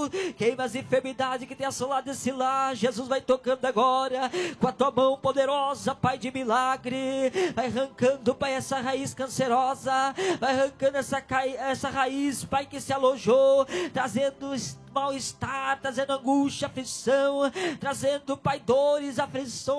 Queima as enfermidades que tem assolado esse lar. Jesus vai tocando agora com a tua mão poderosa, Pai de milagre. Vai arrancando, Pai, essa raiz cancerosa. Vai arrancando essa raiz, Pai, que se alojou, trazendo mal-estar, trazendo angústia, aflição, trazendo, Pai, dores, aflições.